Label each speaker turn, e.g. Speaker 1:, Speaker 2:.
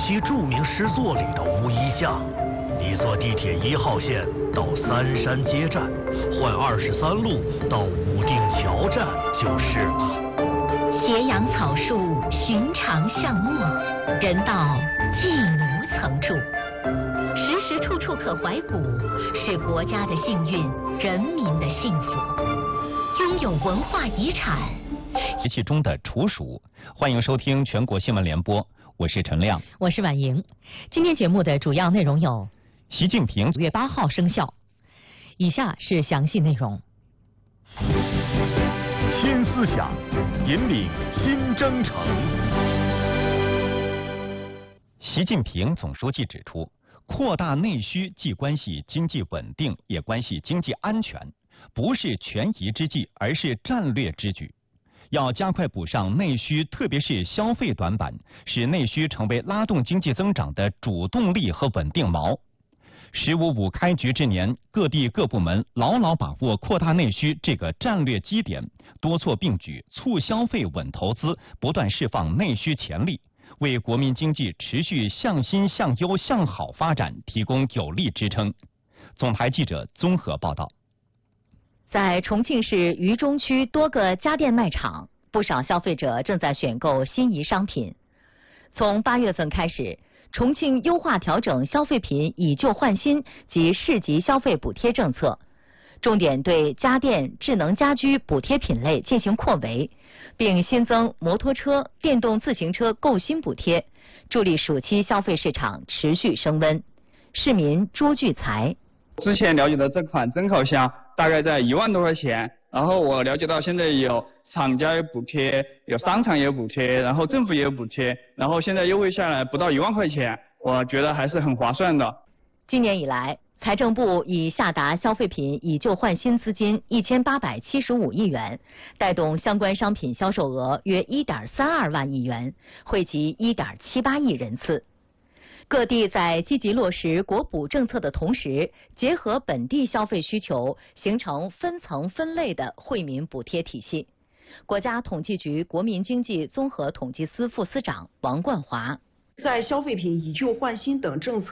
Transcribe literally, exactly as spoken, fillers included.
Speaker 1: 西著名诗作里的乌衣巷。你坐地铁一号线到三山街站，换二十三路到武定桥站就是了。
Speaker 2: 斜阳草树，寻常巷陌，人道寄奴曾住。时时处处可怀古，是国家的幸运，人民的幸福。拥有文化遗产。
Speaker 3: 节气中的处暑，欢迎收听全国新闻联播，我是陈亮，
Speaker 4: 我是婉莹。今天节目的主要内容有：
Speaker 3: 习近平
Speaker 4: 五月八号生效。以下是详细内容。
Speaker 5: 新思想，引领新征程。
Speaker 3: 习近平总书记指出，扩大内需既关系经济稳定，也关系经济安全，不是权宜之计，而是战略之举。要加快补上内需，特别是消费短板，使内需成为拉动经济增长的主动力和稳定锚。十五五开局之年，各地各部门牢牢把握扩大内需这个战略基点，多措并举，促消费稳投资，不断释放内需潜力，为国民经济持续向新向优向好发展提供有力支撑。总台记者综合报道。
Speaker 4: 在重庆市渝中区多个家电卖场，不少消费者正在选购心仪商品。从八月份开始，重庆优化调整消费品以旧换新及市级消费补贴政策，重点对家电、智能家居补贴品类进行扩围，并新增摩托车、电动自行车购新补贴，助力暑期消费市场持续升温。市民朱聚财。
Speaker 6: 之前了解的这款蒸烤箱大概在一万多块钱，然后我了解到现在有厂家有补贴，有商场也有补贴，然后政府也有补贴，然后现在优惠下来不到一万块钱，我觉得还是很划算的。
Speaker 4: 今年以来，财政部已下达消费品以旧换新资金一千八百七十五亿元，带动相关商品销售额约一点三二万亿元，惠及一点七八亿人次。各地在积极落实国补政策的同时，结合本地消费需求，形成分层分类的惠民补贴体系。国家统计局国民经济综合统计司副司长王冠华。
Speaker 7: 在消费品以旧换新等政策